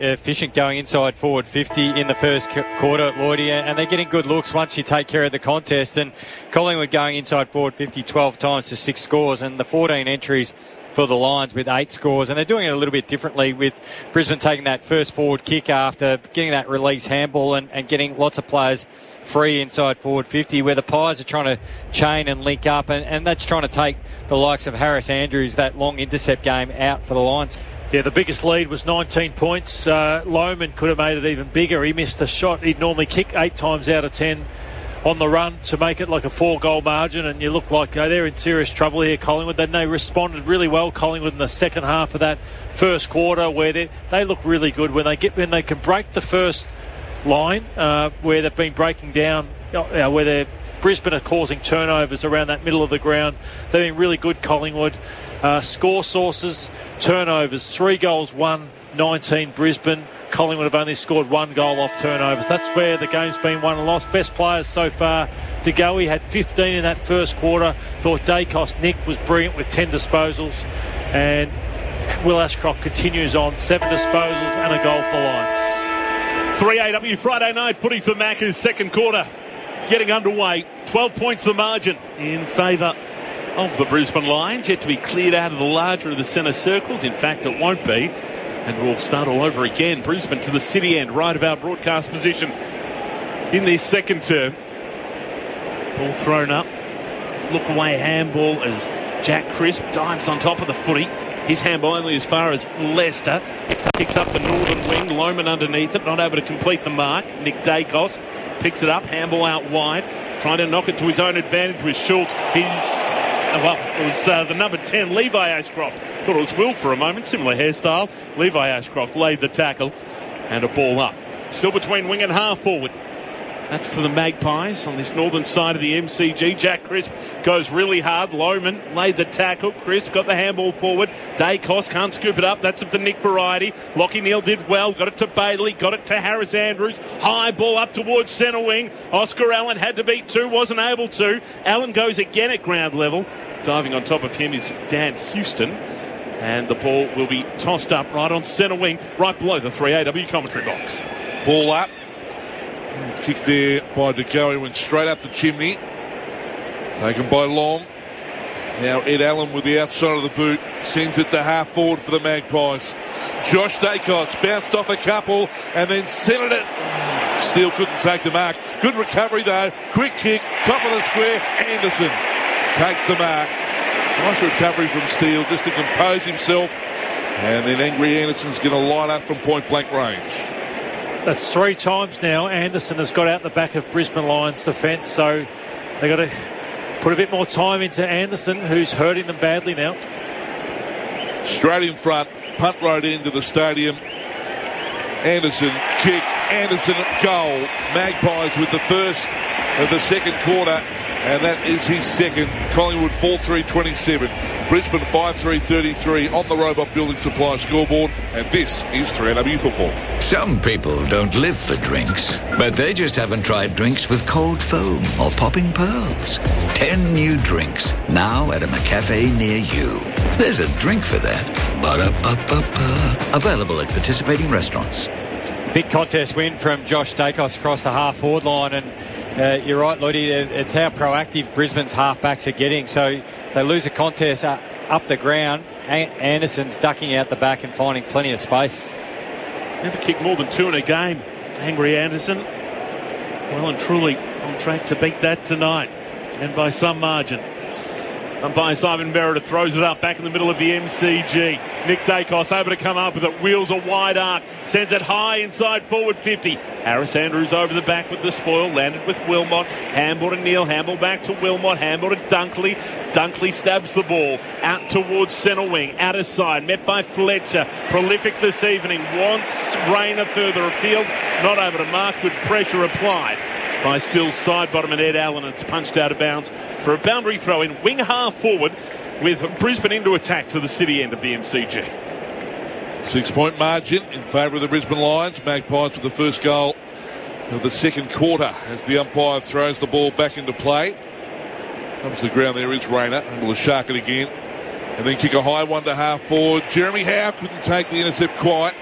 efficient going inside forward 50 in the first quarter, Lloydie, and they're getting good looks once you take care of the contest. And Collingwood going inside forward 50 12 times to 6 scores, and the 14 entries for the Lions with 8 scores. And they're doing it a little bit differently, with Brisbane taking that first forward kick after getting that release handball and getting lots of players free inside forward 50, where the Pies are trying to chain and link up, and that's trying to take the likes of Harris Andrews, that long intercept game, out for the Lions. Yeah, the biggest lead was 19 points. Lohman could have made it even bigger. He missed a shot. He'd normally kick 8 times out of 10 on the run to make it like a 4-goal margin, and you look like they're in serious trouble here, Collingwood. Then they responded really well, Collingwood, in the second half of that first quarter, where they look really good when they can break the first line, where they've been breaking down, where Brisbane are causing turnovers around that middle of the ground. They've been really good, Collingwood. Score sources, turnovers, 3 goals, 19 Brisbane. Collingwood have only scored 1 goal off turnovers. That's where the game's been won and lost. Best players so far to go. He had 15 in that first quarter. Thought Dacos Nick was brilliant with 10 disposals. And Will Ashcroft continues on, 7 disposals and a goal for Lions. 3AW Friday night footy for Macca's, second quarter getting underway. 12 points the margin in favour of the Brisbane Lions, yet to be cleared out of the larger of the centre circles. In fact, it won't be, and we'll start all over again. Brisbane to the city end, right of our broadcast position in this second term. Ball thrown up, look away handball as Jack Crisp dives on top of the footy. His handball only as far as Leicester. Picks up the northern wing, Lohman underneath it, not able to complete the mark. Nick Dacos picks it up, handball out wide, trying to knock it to his own advantage with Schultz. It was the number 10, Levi Ashcroft. Thought it was Will for a moment, similar hairstyle. Levi Ashcroft laid the tackle and a ball up. Still between wing and half forward. That's for the Magpies on this northern side of the MCG. Jack Crisp goes really hard. Lohman laid the tackle. Crisp got the handball forward. Dacos can't scoop it up. That's of the Nick variety. Lockie Neal did well. Got it to Bailey. Got it to Harris Andrews. High ball up towards centre wing. Oscar Allen had to beat 2. Wasn't able to. Allen goes again at ground level. Diving on top of him is Dan Houston. And the ball will be tossed up right on centre wing, right below the 3AW commentary box. Ball up. Kick there by De Goey, went straight up the chimney. Taken by Long. Now Ed Allen with the outside of the boot sends it to half forward for the Magpies. Josh Dacos bounced off a couple and then centred it. Steele couldn't take the mark. Good recovery though. Quick kick, top of the square. Anderson takes the mark. Nice recovery from Steele just to compose himself. And then Angry Anderson's going to line up from point blank range. That's 3 times now Anderson has got out the back of Brisbane Lions defence, so they've got to put a bit more time into Anderson, who's hurting them badly now. Straight in front, punt right into the stadium. Anderson kick, Anderson goal. Magpies with the first of the second quarter, and that is his second. Collingwood 4-3-27. Brisbane 5-3-33 on the Robot Building Supply scoreboard, and this is 3AW Football. Some people don't live for drinks, but they just haven't tried drinks with cold foam or popping pearls. 10 new drinks, now at a McCafe near you. There's a drink for that. Ba-da-ba-ba-ba. Available at participating restaurants. Big contest win from Josh Dacos across the half-forward line, and you're right, Lloydie, it's how proactive Brisbane's halfbacks are getting. So they lose a contest up the ground. Anderson's ducking out the back and finding plenty of space. Never kicked more than 2 in a game. Angry Anderson, well and truly on track to beat that tonight, and by some margin. Umpire Simon Meredith throws it up back in the middle of the MCG. Nick Dacos able to come up with it, wheels a wide arc, sends it high inside forward 50. Harris Andrews over the back with the spoil, landed with Wilmot. Handball to Neal, handball back to Wilmot, handball to Dunkley. Dunkley stabs the ball out towards centre wing, out of side, met by Fletcher. Prolific this evening, wants Rayner further afield, not able to mark, with pressure applied by Steele's side bottom and Ed Allen. It's punched out of bounds for a boundary throw in wing half forward, with Brisbane into attack to the city end of the MCG. 6-point margin in favour of the Brisbane Lions. Magpies with the first goal of the second quarter as the umpire throws the ball back into play. Comes to the ground there is Rayner, able to shark it again and then kick a high one to half forward. Jeremy Howe couldn't take the intercept quite.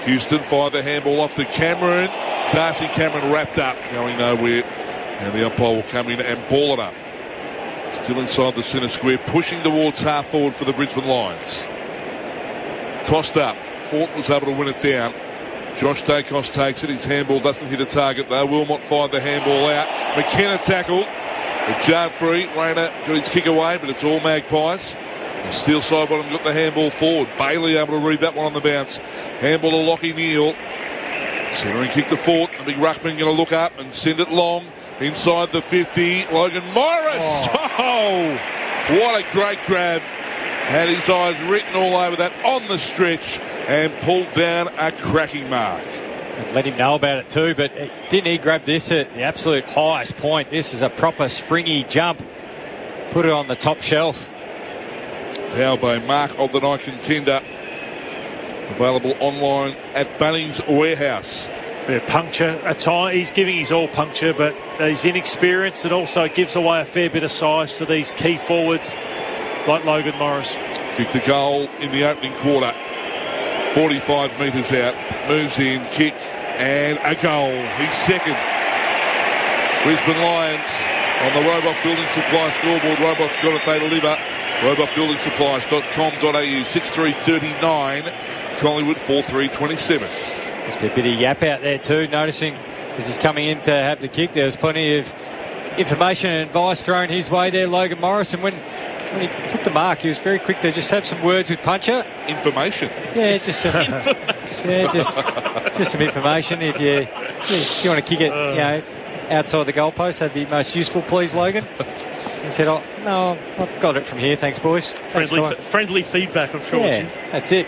Houston fired the handball off to Cameron. Darcy Cameron wrapped up, going nowhere. And the umpire will come in and ball it up. Still inside the centre square, pushing towards half forward for the Brisbane Lions. Tossed up. Fulton was able to win it down. Josh Dacos takes it. His handball doesn't hit a target though. Wilmot fired the handball out. McKenna tackled. A jar free. Rayner got his kick away, but it's all Magpies. The Steel side bottom got the handball forward. Bailey able to read that one on the bounce. Handball to Lockie Neal. Centering kick to Fort. The big ruckman going to look up and send it long. Inside the 50. Logan Morris. Oh, what a great grab. Had his eyes written all over that on the stretch and pulled down a cracking mark. Let him know about it too, but didn't he grab this at the absolute highest point? This is a proper springy jump. Put it on the top shelf. Power Bay Mark of the night contender. Available online at Bunnings Warehouse. Puncture a time. He's giving his all puncture, but he's inexperienced and also gives away a fair bit of size to these key forwards like Logan Morris. Kicked a goal in the opening quarter. 45 metres out. Moves in, kick, and a goal. He's second. Brisbane Lions on the Robot Building Supply scoreboard. Robot's got it, they deliver. RobotBuildingSupplies.com.au. 6-3-39. Collingwood 4-3-27. There's been a bit of yap out there too, noticing as he's coming in to have the kick. There's plenty of information and advice thrown his way there, Logan Morris. And when he took the mark, he was very quick to just have some words with Puncher. Information. Yeah, just some, just some information. If you want to kick it, outside the goalpost, that'd be most useful, please, Logan. He said, "Oh no, I've got it from here. Thanks, boys." Friendly feedback, I'm sure. Yeah, that's it.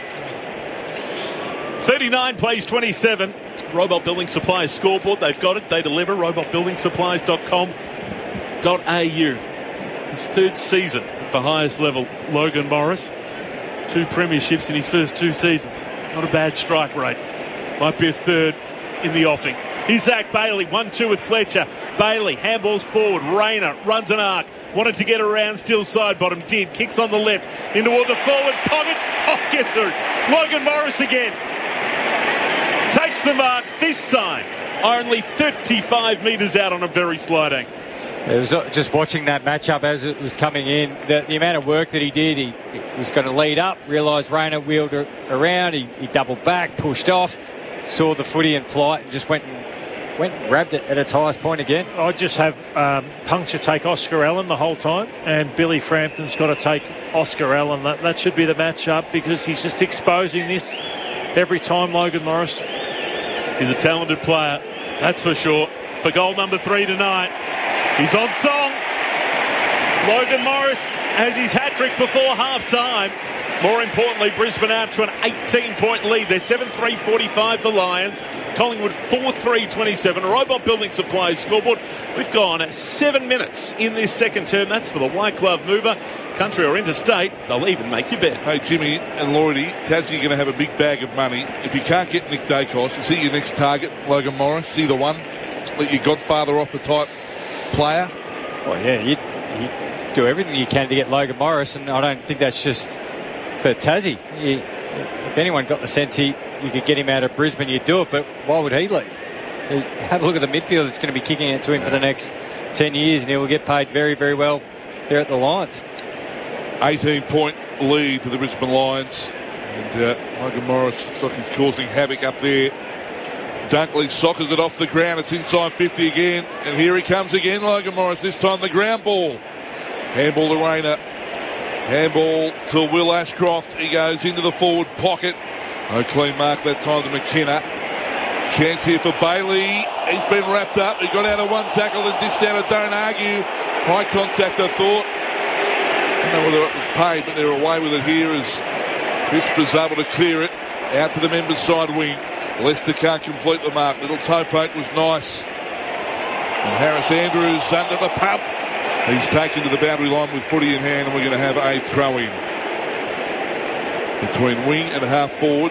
39 plays 27. Robot Building Supplies scoreboard. They've got it. They deliver. RobotBuildingSupplies.com.au. His third season at the highest level. Logan Morris. 2 premierships in his first 2 seasons. Not a bad strike rate. Might be a third in the offing. Here's Zach Bailey. 1-2 with Fletcher. Bailey handballs forward. Rayner runs an arc. Wanted to get around. Still side bottom. Did. Kicks on the left. In toward the forward pocket. Oh, guess who? Logan Morris again. Takes the mark this time. Only 35 metres out on a very slight angle. It was just watching that matchup as it was coming in. The amount of work that he did, he was going to lead up, realised Rayner wheeled around, he doubled back, pushed off, saw the footy in flight and just went and grabbed it at its highest point again. I'd just have Puncture take Oscar Allen the whole time, and Billy Frampton's got to take Oscar Allen. That should be the matchup because he's just exposing this every time, Logan Morris. He's a talented player, that's for sure. For goal number 3 tonight, he's on song. Logan Morris has his hat-trick before half-time. More importantly, Brisbane out to an 18-point lead. They're 7-3-45, the Lions. Collingwood 4-3-27. Robot Building Supplies scoreboard. We've gone at 7 minutes in this second term. That's for the White Glove Mover. Country or interstate, they'll even make you bet. Hey, Jimmy and Lloydie, Tassie are going to have a big bag of money. If you can't get Nick Dacos, is he your next target, Logan Morris? Either one? Let your godfather off the type player? Well, yeah, you do everything you can to get Logan Morris, and I don't think that's just for Tassie. If anyone got the sense you could get him out of Brisbane, you'd do it, but why would he leave? Have a look at the midfield that's going to be kicking it to him for the next 10 years, and he will get paid very, very well there at the Lions. 18-point lead to the Brisbane Lions. And Logan Morris looks like he's causing havoc up there. Dunkley soccers it off the ground. It's inside 50 again. And here he comes again, Logan Morris. This time the ground ball. Handball to Rayner. Handball to Will Ashcroft. He goes into the forward pocket. No clean mark that time to McKenna. Chance here for Bailey. He's been wrapped up. He got out of one tackle and dished out a don't argue. High contact, I thought. I don't know whether it was paid, but they're away with it here as Crisp is able to clear it out to the members' side wing. Leicester can't complete the mark. Little toe poke was nice. And Harris Andrews under the pump. He's taken to the boundary line with footy in hand, and we're going to have a throw-in between wing and half forward,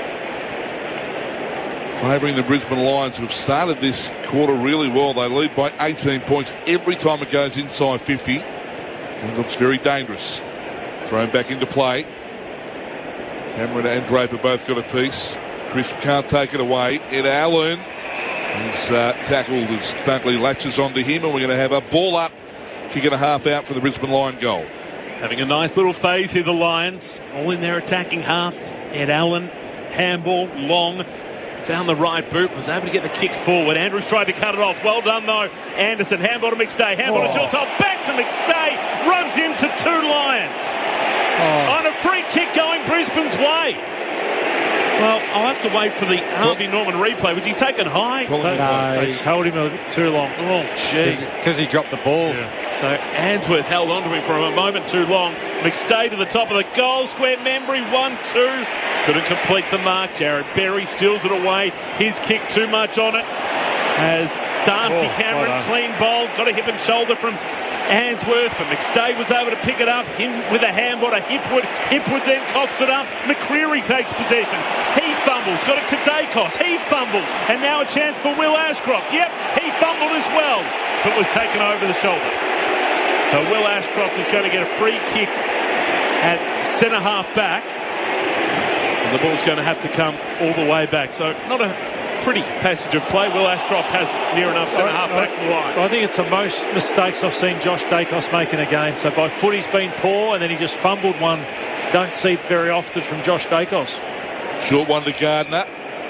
favouring the Brisbane Lions, who have started this quarter really well. They lead by 18 points every time it goes inside 50. It looks very dangerous. Thrown back into play. Cameron and Draper both got a piece. Crisp can't take it away. Ed Allen is tackled as Dunkley latches onto him, and we're going to have a ball up, kick and a half out for the Brisbane Lion goal. Having a nice little phase here, the Lions. All in their attacking half. Ed Allen, handball, long. Found the right boot, was able to get the kick forward. Andrews tried to cut it off. Well done, though. Anderson, handball to McStay. Handball to Shiltop. Back to McStay. Runs into 2 Lions. On a free kick going Brisbane's way. Well, I'll have to wait for the Harvey Norman replay. Was he taken high? No, he's held him a bit too long. Oh, gee. Because he dropped the ball. Yeah. So Answorth held on to him for a moment too long. McStay to the top of the goal square. Membry 1-2. Couldn't complete the mark. Jared Berry steals it away. His kick too much on it. As Darcy Cameron, clean bowl, got a hip and shoulder from Answorth, but McStay was able to pick it up. Him with a handball to Hipwood. Hipwood then coughs it up. McCreary takes possession. He fumbles. Got it to Dacos. He fumbles. And now a chance for Will Ashcroft. Yep, he fumbled as well, but was taken over the shoulder. So Will Ashcroft is going to get a free kick at centre-half back. And the ball's going to have to come all the way back. So not a pretty passage of play. Will Ashcroft has near enough centre-half back for the Lions. I think it's the most mistakes I've seen Josh Dacos make in a game. So by foot he's been poor, and then he just fumbled one. Don't see it very often from Josh Dacos. Short one to Gardner.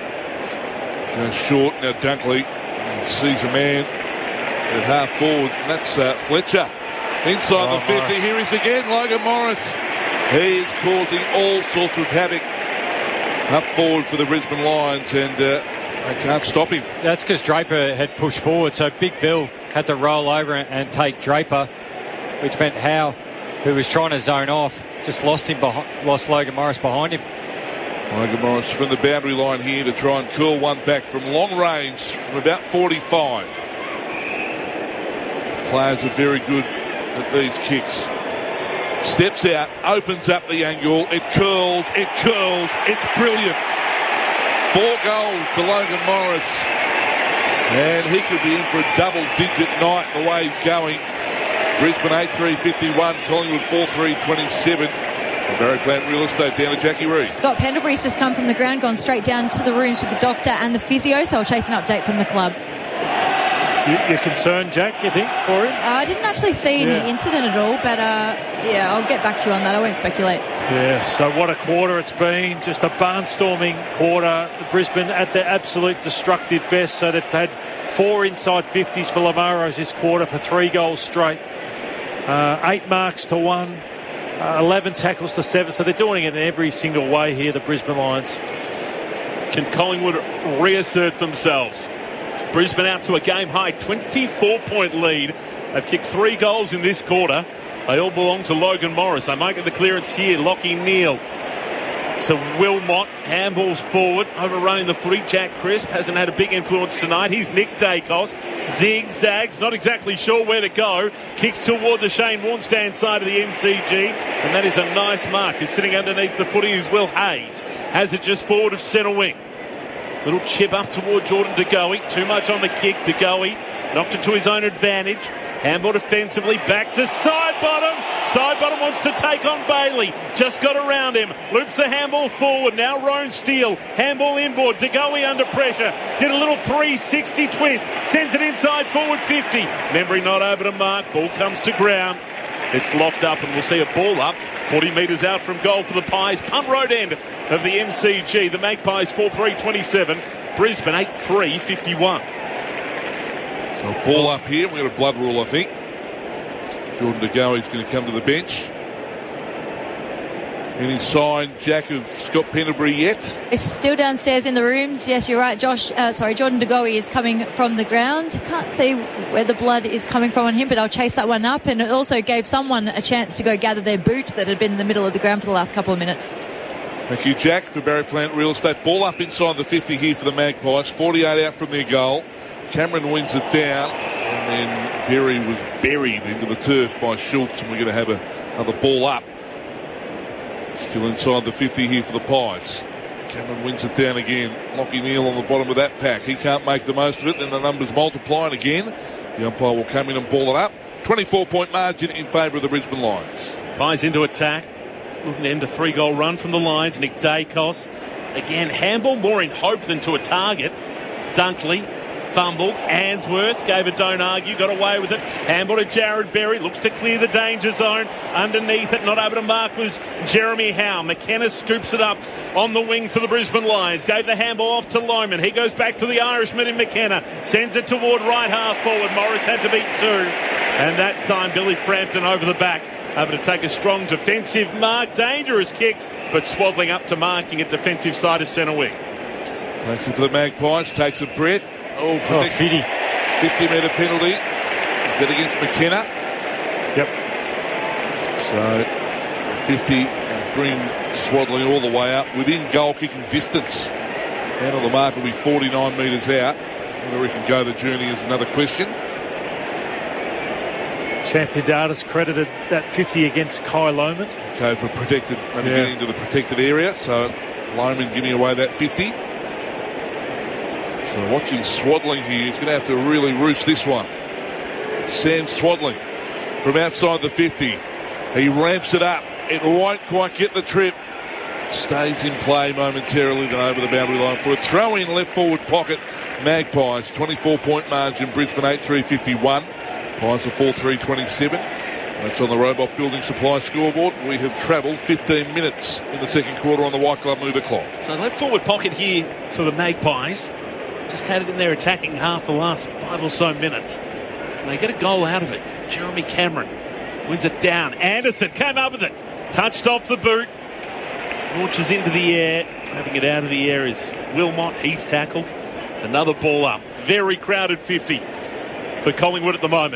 Goes short. Now Dunkley sees a man at half forward. And that's Fletcher. Inside the 50. Here he is again, Logan Morris. He is causing all sorts of havoc up forward for the Brisbane Lions, and they can't stop him. That's because Draper had pushed forward, so Big Bill had to roll over and take Draper, which meant Howe, who was trying to zone off, just lost Logan Morris behind him. Logan Morris from the boundary line here to try and curl one back from long range from about 45. Players are very good at these kicks. Steps out, opens up the angle, it curls, it's brilliant. 4 goals to Logan Morris, and he could be in for a double-digit night the way he's going. Brisbane 8-3-51, Collingwood 4-3-27. Barry Plant Real Estate down to Jackie Reid. Scott Pendlebury's just come from the ground, gone straight down to the rooms with the doctor and the physio, so I'll chase an update from the club. You're concerned, Jack, you think, for him? I didn't actually see any incident at all, but I'll get back to you on that. I won't speculate. Yeah, so what a quarter it's been. Just a barnstorming quarter. Brisbane at their absolute destructive best. So they've had 4 inside 50s for Lamaros this quarter for 3 goals straight. 8 marks to 1. 11 tackles to 7. So they're doing it in every single way here, the Brisbane Lions. Can Collingwood reassert themselves? Brisbane out to a game-high 24-point lead. They've kicked 3 goals in this quarter. They all belong to Logan Morris. They might get the clearance here. Lockie Neal to Wilmot. Handballs forward, overrunning the footy. Jack Crisp hasn't had a big influence tonight. He's Nick Dacos. Zigzags, not exactly sure where to go. Kicks toward the Shane Warnstand side of the MCG. And that is a nice mark. He's sitting underneath the footy is Will Hayes. Has it just forward of centre wing. Little chip up toward Jordan De Goey. Too much on the kick. De Goey knocked it to his own advantage. Handball defensively back to Sidebottom. Sidebottom wants to take on Bailey. Just got around him. Loops the handball forward. Now Roan Steele. Handball inboard. De Goey under pressure. Did a little 360 twist. Sends it inside forward 50. Membry not over to mark. Ball comes to ground. It's locked up and we'll see a ball up. 40 metres out from goal for the Pies. Punt road end of the MCG. The Magpies 4-3-27. Brisbane 8-3-51. So ball up here. We've got a blood rule, I think. Jordan De Goey's going to come to the bench. Any sign, Jack, of Scott Pendlebury yet? It's still downstairs in the rooms. Yes, you're right, Jordan De Goey is coming from the ground. Can't see where the blood is coming from on him, but I'll chase that one up. And it also gave someone a chance to go gather their boot that had been in the middle of the ground for the last couple of minutes. Thank you, Jack, for Barry Plant Real Estate. Ball up inside the 50 here for the Magpies. 48 out from their goal. Cameron wins it down, and then Berry was buried into the turf by Schultz, and we're going to have another ball up. Still inside the 50 here for the Pies. Cameron wins it down again. Lockie Neal on the bottom of that pack. He can't make the most of it, and the numbers multiplying again. The umpire will come in and ball it up. 24-point margin in favour of the Brisbane Lions. Pies into attack. Looking to end a 3-goal run from the Lions. Nick Dacos Again, handball more in hope than to a target. Dunkley fumbled. Answorth gave a don't argue, got away with it. Handball to Jared Berry, looks to clear the danger zone. Underneath it, not able to mark was Jeremy Howe. McKenna scoops it up on the wing for the Brisbane Lions. Gave the handball off to Lohman. He goes back to the Irishman in McKenna. Sends it toward right half forward. Morris had to beat two. And that time, Billy Frampton over the back. Able to take a strong defensive mark. Dangerous kick, but swaddling up to marking at defensive side of centre wing. Takes it to the Magpies, takes a breath. Oh, 50-metre penalty. Is that against McKenna? Yep. So 50 and bring swaddling all the way up within goal kicking distance. Down on the mark will be 49 metres out. Whether we can go the journey is another question. Champion Data's credited that 50 against Kai Lohman. Okay, for protected, maybe getting into the protected area. So Lohman giving away that 50. So watching Swaddling here, he's going to have to really roost this one. Sam Swaddling from outside the 50. He ramps it up. It won't quite get the trip. Stays in play momentarily, then over the boundary line for a throw-in left forward pocket. Magpies, 24-point margin. Brisbane 8-3-51. Pies are 4-3-27. That's on the Robot Building Supply scoreboard. We have travelled 15 minutes in the second quarter on the White Glove Move clock. So left forward pocket here for the Magpies. Just had it in there attacking half the last 5 or so minutes. And they get a goal out of it. Jeremy Cameron wins it down. Anderson came up with it. Touched off the boot. Launches into the air. Having it out of the air is Wilmot. He's tackled. Another ball up. Very crowded 50 for Collingwood at the moment.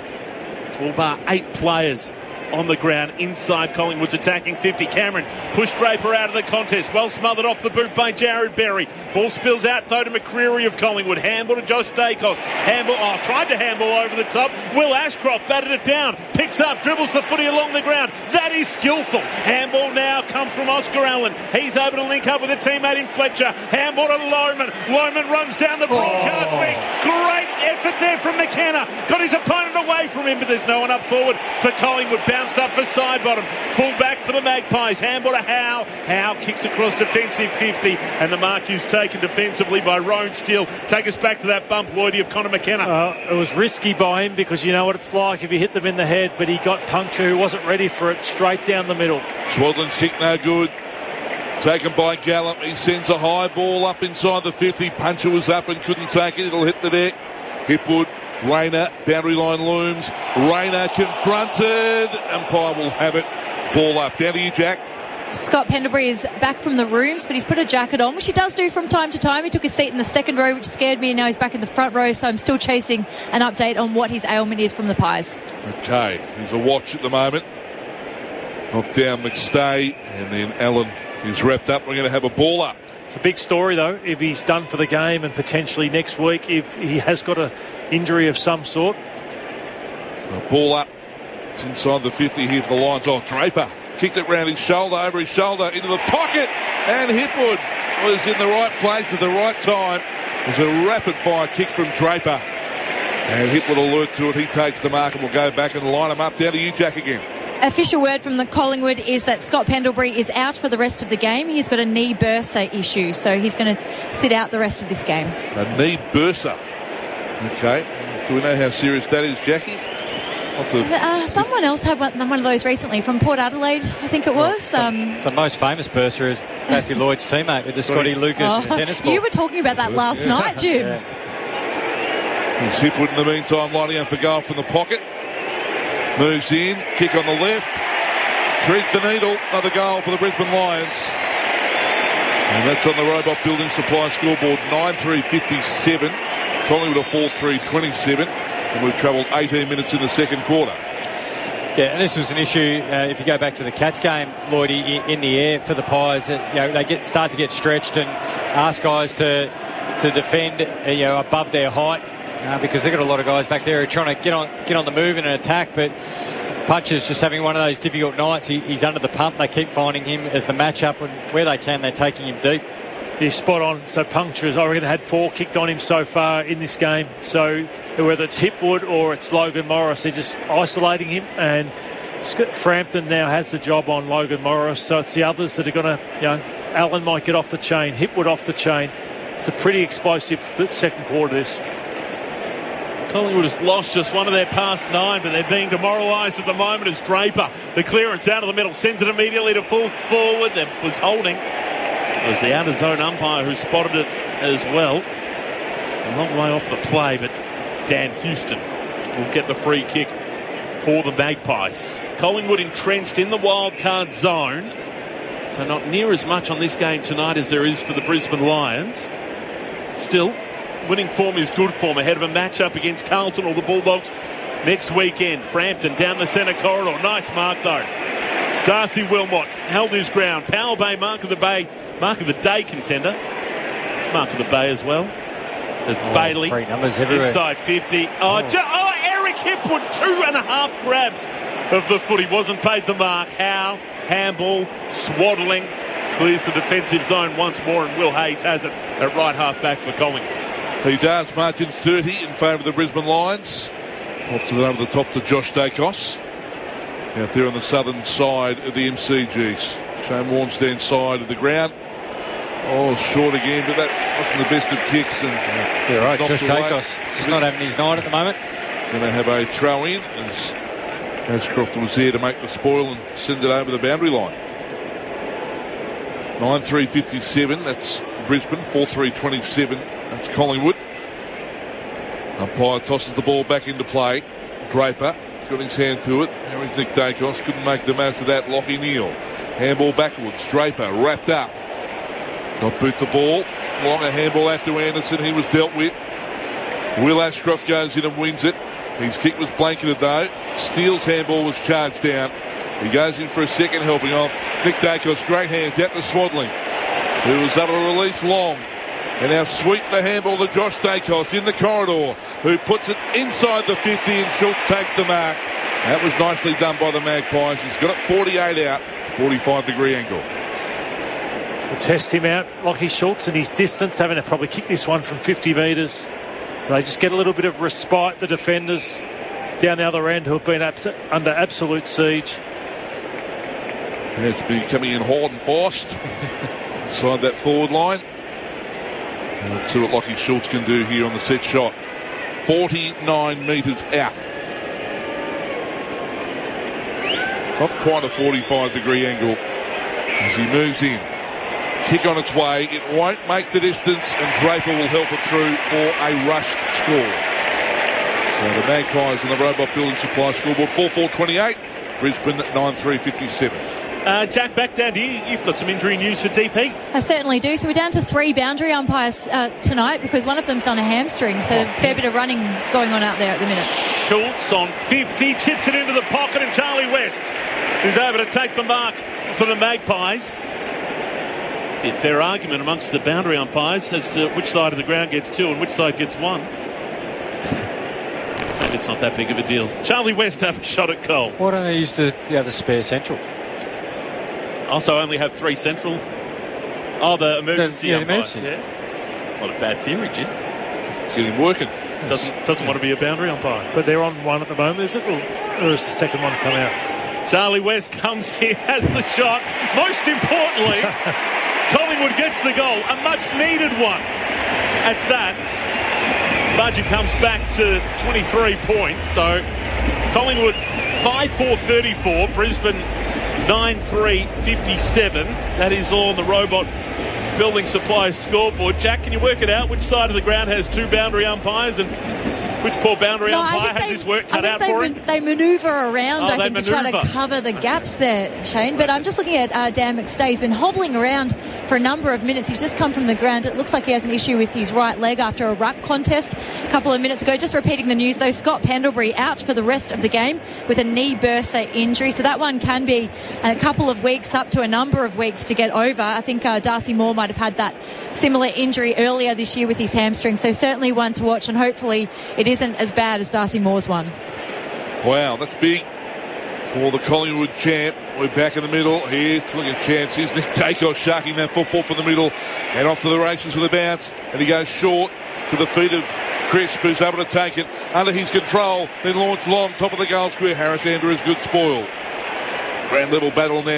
All bar 8 players on the ground inside Collingwood's attacking 50. Cameron pushed Draper out of the contest. Well smothered off the boot by Jared Berry. Ball spills out though to McCreary of Collingwood. Handball to Josh Dacos. Tried to handball over the top. Will Ashcroft batted it down. Picks up, dribbles the footy along the ground. That is skillful. Handball now comes from Oscar Allen. He's able to link up with a teammate in Fletcher. Handball to Lohman. Lohman runs down the broadcast wing. Great effort there from McKenna. Got his opponent away from him, but there's no one up forward for Collingwood. Bounced up for side bottom. Full back for the Magpies. Handball to Howe. Howe kicks across defensive 50, and the mark is taken defensively by Roan Steele. Take us back to that bump, Lloydie, of Connor McKenna. It was risky by him because you know what it's like if you hit them in the head, but he got puncture. He wasn't ready for it. Straight down the middle. Swaddling's kick no good. Taken by Gallup. He sends a high ball up inside the 50. Puncher was up and couldn't take it. It'll hit the deck. Hipwood. Rayner, boundary line looms. Rayner confronted. Umpire will have it. Ball up. Down to you, Jack. Scott Pendlebury is back from the rooms, but he's put a jacket on, which he does do from time to time. He took his seat in the second row, which scared me, and now he's back in the front row, so I'm still chasing an update on what his ailment is from the Pies. Okay, he's a watch at the moment. Knocked down McStay, and then Allen is wrapped up. We're going to have a ball up. It's a big story, though, if he's done for the game and potentially next week if he has got an injury of some sort. A ball up. It's inside the 50 here for the Lions. Oh, Draper kicked it round his shoulder, over his shoulder, into the pocket, and Hipwood was in the right place at the right time. It was a rapid-fire kick from Draper. And Hipwood alert to it. He takes the mark and will go back and line him up. Down to you, Jack, again. Official word from the Collingwood is that Scott Pendlebury is out for the rest of the game. He's got a knee bursa issue, so he's going to sit out the rest of this game. A knee bursa. Okay. Do we know how serious that is, Jackie? Someone else had one of those recently from Port Adelaide, I think it was. The most famous bursa is Matthew Lloyd's teammate with the Scotty Lucas tennis ball. You were talking about that last night, Jim. He's Hipwood in the meantime, lining up for goal from the pocket. Moves in, kick on the left. Threads the needle, another goal for the Brisbane Lions. And that's on the Robot Building Supply scoreboard, 9-3-57. Collingwood a 4-3-27. And we've travelled 18 minutes in the second quarter. Yeah, and this was an issue, if you go back to the Cats game, Lloydie, in the air for the Pies, they start to get stretched and ask guys to defend above their height because they've got a lot of guys back there who are trying to get on the move in an attack, but Puncher's just having one of those difficult nights. He's under the pump. They keep finding him as the matchup, and where they can, they're taking him deep. He's spot on. So Puncture has already had 4 kicked on him so far in this game. So whether it's Hipwood or it's Logan Morris, they're just isolating him. And Frampton now has the job on Logan Morris. So it's the others that are going to Allen might get off the chain, Hipwood off the chain. It's a pretty explosive second quarter, this. Collingwood has lost just one of their past 9, but they're being demoralised at the moment as Draper, the clearance out of the middle, sends it immediately to full forward. That was holding. It was the out-of-zone umpire who spotted it as well. A long way off the play, but Dan Houston will get the free kick for the Magpies. Collingwood entrenched in the wildcard zone, so not near as much on this game tonight as there is for the Brisbane Lions. Still, winning form is good form ahead of a matchup against Carlton or the Bulldogs next weekend. Frampton down the centre corridor. Nice mark though. Darcy Wilmot held his ground. Powell Bay, Mark of the Day contender. Mark of the Bay as well. There's Bailey. Three numbers everywhere. Inside 50. Eric Hipwood, 2.5 grabs of the foot. He wasn't paid the mark. Howe, handball, swaddling. Clears the defensive zone once more, and Will Hayes has it at right half back for Collingwood. He does. Margin 30 in favour of the Brisbane Lions. Pops it over the top to Josh Dacos. Out there on the southern side of the MCGs. Shane Warne's down side of the ground. Oh, short again, but that wasn't the best of kicks. And you're right, Josh Dacos is not having his night at the moment. Then they have a throw in as Ashcroft was there to make the spoil and send it over the boundary line. 9-3-57, that's Brisbane. 4-3-27, that's Collingwood. Umpire tosses the ball back into play. Draper got his hand to it. Harry's Nick Dacos couldn't make the most of that. Lockie Neal. Handball backwards. Draper wrapped up. Got boot the ball. Longer handball out to Anderson. He was dealt with. Will Ashcroft goes in and wins it. His kick was blanketed though. Steele's handball was charged down. He goes in for a second helping on. Nick Dacos, great hands out to Swaddling, who was able to release Long. And now sweep the handball to Josh Dacos in the corridor, who puts it inside the 50 and Schultz takes the mark. That was nicely done by the Magpies. He's got it 48 out, 45-degree angle. We'll test him out, Lockie Schultz, and his distance, having to probably kick this one from 50 metres. They just get a little bit of respite, the defenders down the other end who have been under absolute siege. Has to be coming in hard and fast inside that forward line. And let's see what Lockie Schultz can do here on the set shot. 49 metres out. Not quite a 45-degree angle as he moves in. Kick on its way. It won't make the distance, and Draper will help it through for a rushed score. So the Magpies on the Robot Building Supply scoreboard 4-4-28. Brisbane 9-3-57. Jack, back down to you. You've got some injury news for DP. I certainly do. So we're down to 3 boundary umpires tonight because one of them's done a hamstring. So a fair bit of running going on out there at the minute. Schultz on 50, chips it into the pocket, and Charlie West is able to take the mark for the Magpies. Be a fair argument amongst the boundary umpires as to which side of the ground gets 2 and which side gets 1. Maybe it's not that big of a deal. Charlie West have a shot at goal. Why don't they use the other spare central? Also only have 3 central. Oh, the emergency umpire. Emergency. Yeah. It's not a bad theory, Jim. Get him working. Doesn't want to be a boundary umpire. But they're on 1 at the moment, is it? Or is the second one come out? Charlie West comes here, has the shot. Most importantly, Collingwood gets the goal. A much-needed one at that. Budget comes back to 23 points. So Collingwood 5-4-34. Brisbane 9-3-57. That is all on the Robot Building Supply scoreboard. Jack, can you work it out? Which side of the ground has 2 boundary umpires and which poor boundary umpire has his work cut out for him? They manoeuvre around, I think, to try to cover the gaps there, Shane. But I'm just looking at Dan McStay. He's been hobbling around for a number of minutes. He's just come from the ground. It looks like he has an issue with his right leg after a ruck contest a couple of minutes ago. Just repeating the news, though, Scott Pendlebury out for the rest of the game with a knee bursa injury. So that one can be a couple of weeks, up to a number of weeks to get over. I think Darcy Moore might have had that similar injury earlier this year with his hamstring. So certainly one to watch, and hopefully it isn't as bad as Darcy Moore's one. Wow, that's big for the Collingwood champ. We're back in the middle here. Looking at chances. Nick Dacos sharking that football from the middle and off to the races with a bounce. And he goes short to the feet of Crisp, who's able to take it under his control. Then launch long, top of the goal square. Harris Andrews, good spoil. Grand level battle now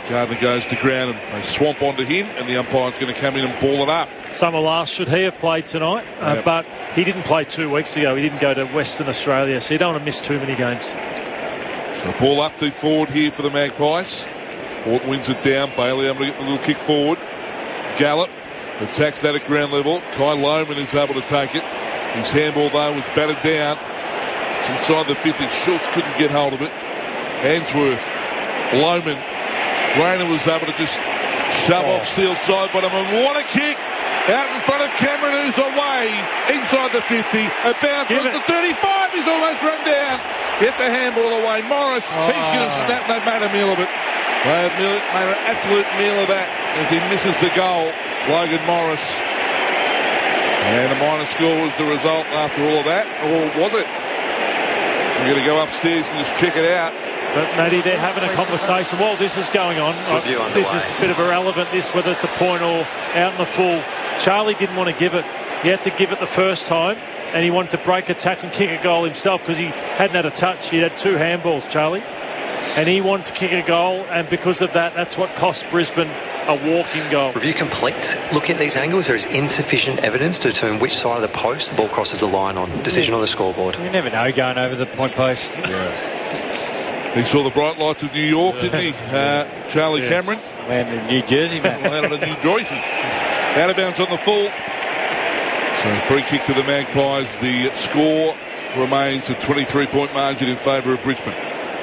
Gardner goes to ground and they swamp onto him, and the umpire's going to come in and ball it up. Summer last, should he have played tonight? Yep. But he didn't play 2 weeks ago. He didn't go to Western Australia, so you don't want to miss too many games. So ball up to forward here for the Magpies. Fort wins it down. Bailey able to get the little kick forward. Gallup attacks that at ground level. Kai Lohman is able to take it. His handball, though, was battered down. It's inside the 50. Schultz couldn't get hold of it. Answorth, Lohman. Rayner was able to just shove off Steele side bottom. And what a kick out in front of Cameron, who's away inside the 50. A bounce from the 35. He's almost run down. Get the handball away. Morris, he's going to snap. They made a meal of it. They made an absolute meal of that as he misses the goal. Logan Morris. And a minor score was the result after all of that. Or was it? We're going to go upstairs and just check it out. But, Matty, they're having a conversation while this is going on. This is a bit of irrelevant, whether it's a point or out in the full. Charlie didn't want to give it. He had to give it the first time, and he wanted to break a tackle and kick a goal himself because he hadn't had a touch. He had 2 handballs, Charlie. And he wanted to kick a goal, and because of that, that's what cost Brisbane a walking goal. Review complete. Looking at these angles, there is insufficient evidence to determine which side of the post the ball crosses the line on. Decision on the scoreboard. You never know going over the point post. He saw the bright lights of New York, didn't he? Charlie Cameron. Landed in New Jersey, man. Landed in New Jersey. Out of bounds on the full. So free kick to the Magpies. The score remains a 23-point margin in favour of Brisbane.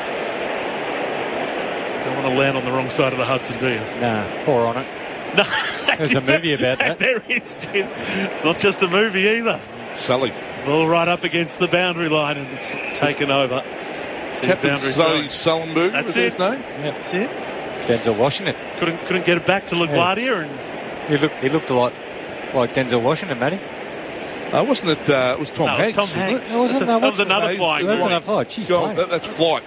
Don't want to land on the wrong side of the Hudson, do you? Nah, pour on it. No. There's a movie about that. There is, Jim. It's not just a movie either. Sully. Ball right up against the boundary line and it's taken over. Captain Sully Sullenberg. That's his it. name. Yep. That's it. Denzel Washington. Couldn't get it back to LaGuardia and He looked a lot like Denzel Washington, Matty. Wasn't it? It was Tom Hanks. Tom Hanks. It wasn't, that was another flying. That's another flight. Jeez, That's flight.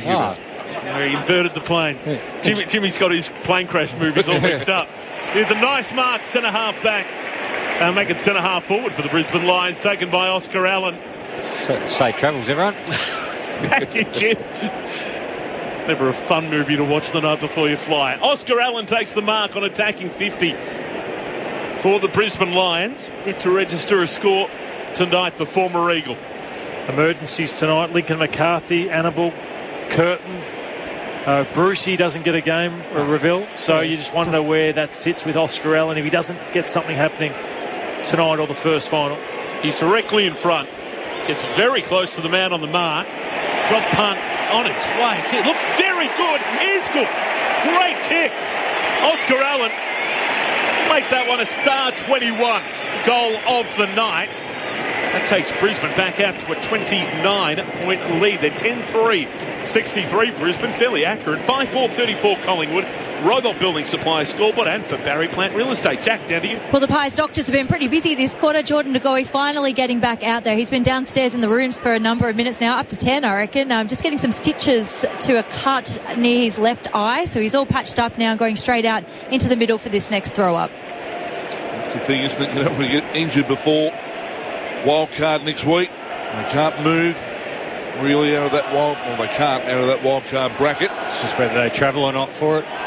He inverted the plane. Jimmy's got his plane crash movies all mixed up. Here's a nice mark, centre half back. Making centre half forward for the Brisbane Lions, taken by Oscar Allen. Safe travels, everyone. Thank you, Jim. Never a fun movie to watch the night before you fly. Oscar Allen takes the mark on attacking 50 for the Brisbane Lions. Yet to register a score tonight, the former Eagle. Emergencies tonight. Lincoln McCarthy, Annabelle, Curtin. Brucey doesn't get a game, Reville. So you just wonder where that sits with Oscar Allen if he doesn't get something happening tonight or the first final. He's directly in front. Gets very close to the man on the mark. Drop punt on its way. It looks very good. Is good. Great kick. Oscar Allen make that one a star 21 goal of the night. That takes Brisbane back out to a 29-point lead. They're 10-3, 63 Brisbane. Fairly accurate. 5-4-34 Collingwood. Robolt Building Supply scoreboard, and for Barry Plant Real Estate. Jack, down to you. Well, the Pies doctors have been pretty busy this quarter. Jordan De Goey finally getting back out there. He's been downstairs in the rooms for a number of minutes now, up to 10, I reckon. Just getting some stitches to a cut near his left eye. So he's all patched up now, going straight out into the middle for this next throw-up. That's the thing, isn't it? You don't want to get injured before wild card next week. They can't move really out of that wild, well, they can't out of that wild card bracket. It's just whether they travel or not for it.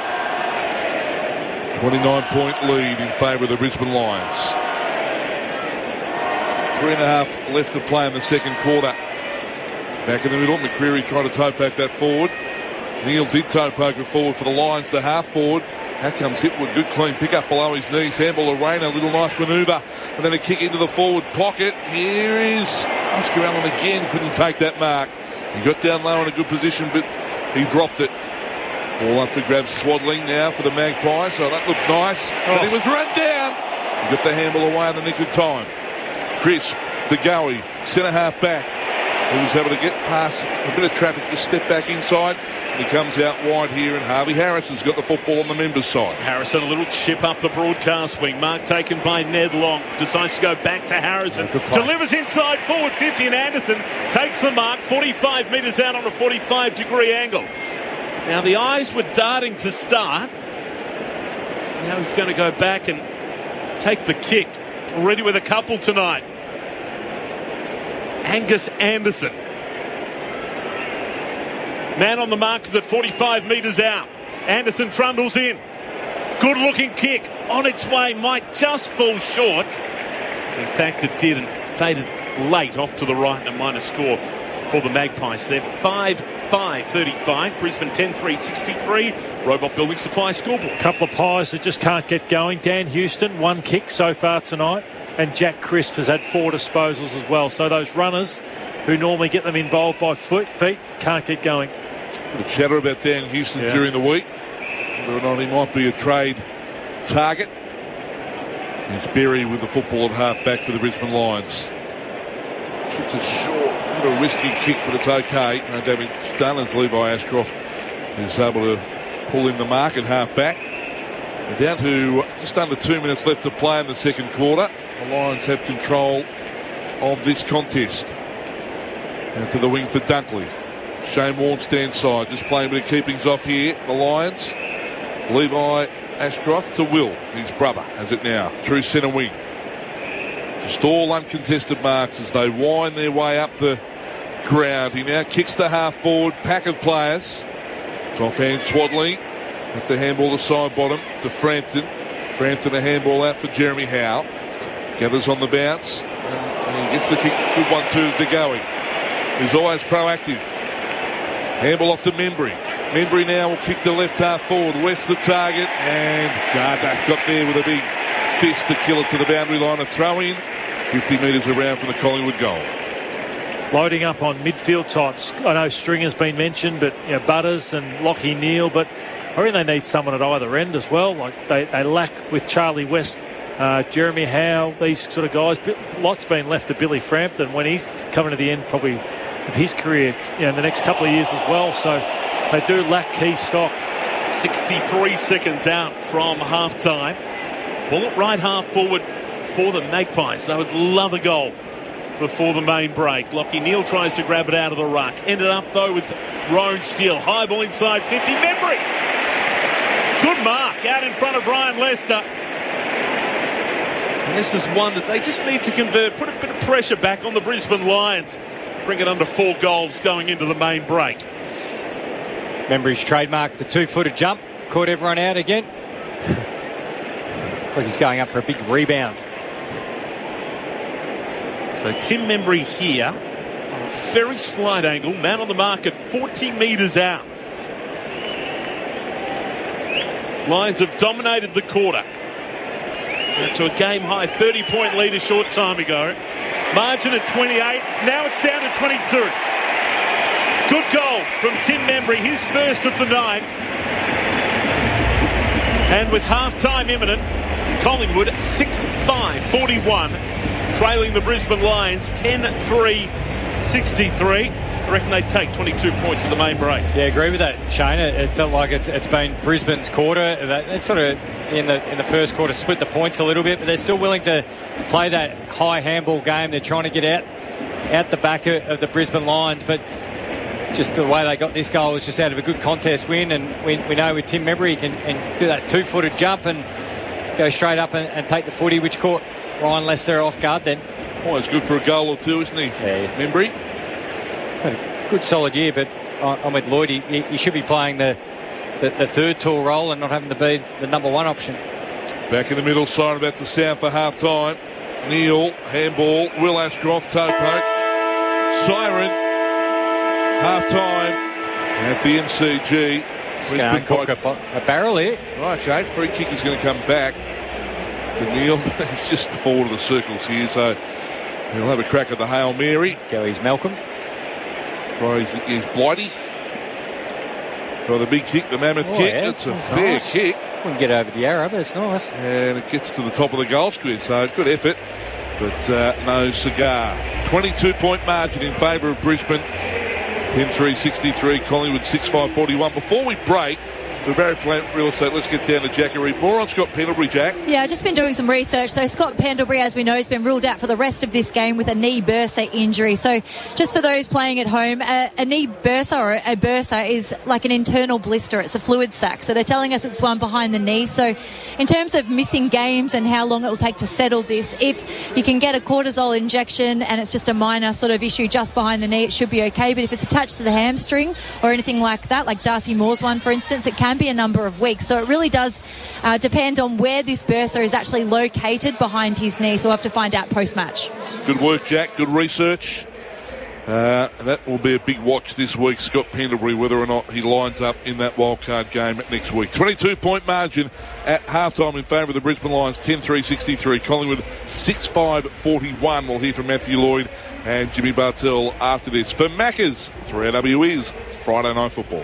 29-point lead in favour of the Brisbane Lions. 3.5 left to play in the second quarter. Back in the middle, McCreary trying to toe poke that forward. Neal did toe poke it forward for the Lions, the half forward. Out comes Hipwood, good clean pick up below his knees. Handball to Rayner, a little nice manoeuvre. And then a kick into the forward pocket. Here is Oscar Allen again, couldn't take that mark. He got down low in a good position, but he dropped it. Ball up to grab Swaddling now for the Magpies. So that looked nice. But he was run down. He got the handball away in the nick of time. Crisp, De Goey, centre half back. He was able to get past a bit of traffic, just step back inside. He comes out wide here, and Harvey Harrison's got the football on the members' side. Harrison, a little chip up the broadcast wing. Mark taken by Ned Long. Decides to go back to Harrison. Delivers inside forward 50, and Anderson takes the mark 45 metres out on a 45-degree angle. Now, the eyes were darting to start. Now he's going to go back and take the kick. Already with a couple tonight. Angus Anderson. Man on the mark is at 45 metres out. Anderson trundles in. Good looking kick on its way, might just fall short. In fact, it did, and faded late off to the right, and a minor score for the Magpies. They're 5-5-35. Brisbane 10-3-63. Robot Building Supply scoreboard. A couple of pies that just can't get going. Dan Houston, 1 kick so far tonight. And Jack Crisp has had 4 disposals as well. So those runners who normally get them involved by feet can't get going. The chatter about Dan Houston during the week. Whether or not he might be a trade target. He's buried with the football at half back for the Brisbane Lions. It's a short, a risky kick, but it's okay. No damage done as Levi Ashcroft is able to pull in the mark at half back. We're down to just under 2 minutes left to play in the second quarter. The Lions have control of this contest. Now to the wing for Dunkley. Shane Warne stands side, just playing a bit of keepings off here. The Lions. Levi Ashcroft to Will, his brother, has it now, through centre wing. Just all uncontested marks as they wind their way up the ground. He now kicks to half forward, pack of players. It's offhand Swadley at the handball to side bottom to Frampton. Frampton a handball out for Jeremy Howe. Gathers on the bounce and he gets the kick. Good one to DeGoey. He's always proactive. Handball off to Membry. Membry now will kick to left half forward. West the target, and Gardner got there with a big fist to kill it to the boundary line. A throw in 50 metres around from the Collingwood goal. Loading up on midfield types. I know Stringer's been mentioned, but Butters and Lachie Neale, but I reckon they need someone at either end as well. Like they lack with Charlie West, Jeremy Howe, these sort of guys. Lots been left to Billy Frampton when he's coming to the end probably of his career in the next couple of years as well. So they do lack key stock. 63 seconds out from half-time. Ball at right half forward for the Magpies. They would love a goal before the main break. Lachie Neale tries to grab it out of the ruck. Ended up, though, with Roan Steele. High ball inside 50. Membry. Good mark out in front of Ryan Lester. And this is one that they just need to convert. Put a bit of pressure back on the Brisbane Lions. Bring it under 4 goals going into the main break. Membry's trademarked the 2-footed jump. Caught everyone out again. Looks like he's going up for a big rebound. So Tim Membry here. Very slight angle. Man on the mark at 40 metres out. Lions have dominated the quarter. To a game high 30-point lead a short time ago. Margin at 28. Now it's down to 22. Good goal from Tim Membry, his first of the night. And with half-time imminent, Collingwood 6-5-41, trailing the Brisbane Lions 10-3-63. I reckon they'd take 22 points in the main break. Yeah, agree with that, Shane. It felt like it's been Brisbane's quarter. They sort of in the first quarter split the points a little bit, but they're still willing to play that high handball game. They're trying to get out the back of the Brisbane Lions, but just the way they got this goal was just out of a good contest win, and we know with Tim Membry he can do that 2-footed jump and go straight up and take the footy, which caught Ryan Lester off guard then. Always good for a goal or two, isn't he? Yeah. Membry? It's had a good solid year, but I'm with Lloyd. He should be playing the third tall role and not having to be the number one option. Back in the middle, siren about to sound for half-time. Neale, handball, Will Ashcroft, toe poke. Siren, half-time at the MCG. Uncork a barrel here. Right, okay, free kick is going to come back to Neale. He's just forward of the circles here, so he'll have a crack at the Hail Mary. Go his Malcolm. Throw his Blighty. Try the big kick, the mammoth kick. Yeah, it's a fair nice kick. Wouldn't get over the arrow, but it's nice. And it gets to the top of the goal square, so good effort, but no cigar. 22-point margin in favour of Brisbane. 10-3-63, Collingwood 6-5-41. Before we break, to Barry Plant Real Estate, let's get down to Jackery. More on Scott Pendlebury, Jack. Yeah, I've just been doing some research. So Scott Pendlebury, as we know, has been ruled out for the rest of this game with a knee bursa injury. So just for those playing at home, a knee bursa or a bursa is like an internal blister. It's a fluid sac. So they're telling us it's one behind the knee. So in terms of missing games and how long it will take to settle this, if you can get a cortisol injection and it's just a minor sort of issue just behind the knee, it should be okay. But if it's attached to the hamstring or anything like that, like Darcy Moore's one, for instance, it can be a number of weeks. So it really does depend on where this bursa is actually located behind his knee. So we'll have to find out post-match. Good work, Jack. Good research. That will be a big watch this week, Scott Pendlebury, whether or not he lines up in that wildcard game next week. 22-point margin at halftime in favour of the Brisbane Lions, 10-3-63. Collingwood 6-5-41. We'll hear from Matthew Lloyd and Jimmy Bartell after this. For Macca's, 3AW is Friday Night Football.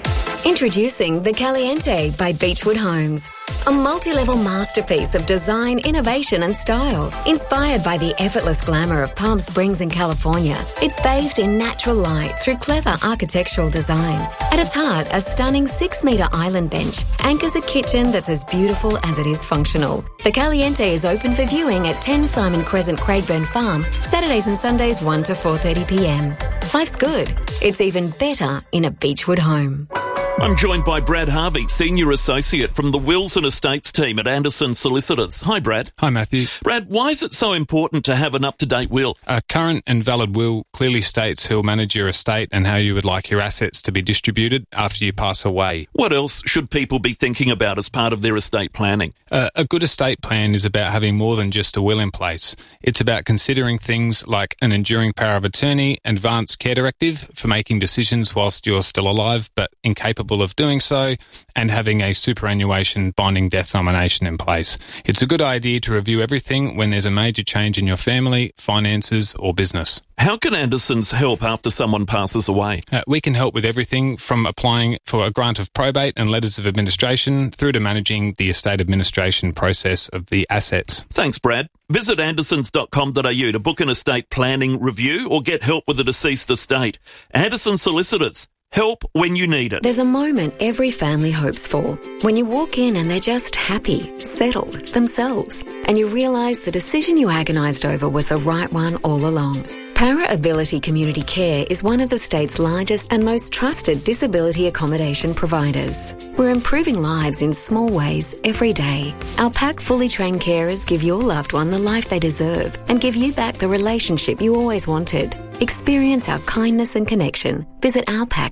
Introducing the Caliente by Beechwood Homes. A multi-level masterpiece of design, innovation and style. Inspired by the effortless glamour of Palm Springs in California, it's bathed in natural light through clever architectural design. At its heart, a stunning 6-metre island bench anchors a kitchen that's as beautiful as it is functional. The Caliente is open for viewing at 10 Simon Crescent, Craigburn Farm, Saturdays and Sundays 1 to 4:30pm. Life's good. It's even better in a Beechwood home. I'm joined by Brad Harvey, Senior Associate from the Wills and Estates team at Anderson Solicitors. Hi, Brad. Hi, Matthew. Brad, why is it so important to have an up-to-date will? A current and valid will clearly states who'll manage your estate and how you would like your assets to be distributed after you pass away. What else should people be thinking about as part of their estate planning? A good estate plan is about having more than just a will in place. It's about considering things like an enduring power of attorney, advance care directive for making decisions whilst you're still alive but incapable of doing so, and having a superannuation binding death nomination in place. It's a good idea to review everything when there's a major change in your family, finances or business. How can Andersons help after someone passes away? We can help with everything from applying for a grant of probate and letters of administration through to managing the estate administration process of the assets. Thanks, Brad. Visit andersons.com.au to book an estate planning review or get help with a deceased estate. Anderson Solicitors. Help when you need it. There's a moment every family hopes for. When you walk in and they're just happy, settled, themselves, and you realise the decision you agonised over was the right one all along. Para Ability Community Care is one of the state's largest and most trusted disability accommodation providers. We're improving lives in small ways every day. Our PAC fully trained carers give your loved one the life they deserve and give you back the relationship you always wanted. Experience our kindness and connection. Visit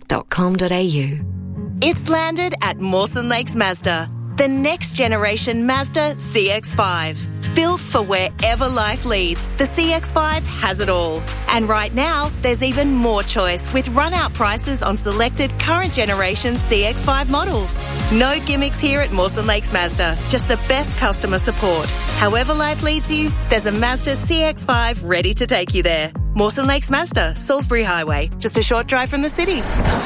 ourpac.com.au. It's landed at Mawson Lakes Mazda. The next generation Mazda CX-5. Built for wherever life leads, the CX-5 has it all. And right now, there's even more choice with run-out prices on selected current generation CX-5 models. No gimmicks here at Mawson Lakes Mazda, just the best customer support. However life leads you, there's a Mazda CX-5 ready to take you there. Mawson Lakes Mazda, Salisbury Highway, just a short drive from the city.